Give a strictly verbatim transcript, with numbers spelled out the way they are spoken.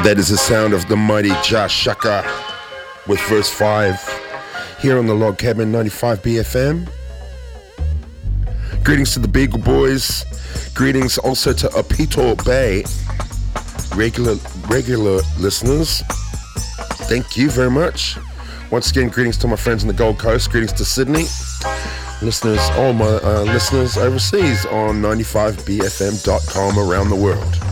That is the sound of the mighty Josh Shaka with verse five here on the Log Cabin ninety-five B F M. Greetings to the Beagle Boys. Greetings also to Apito Bay, regular regular listeners. Thank you very much. Once again, greetings to my friends on the Gold Coast. Greetings to Sydney. Listeners, all my uh, listeners overseas on ninety-five B F M dot com around the world.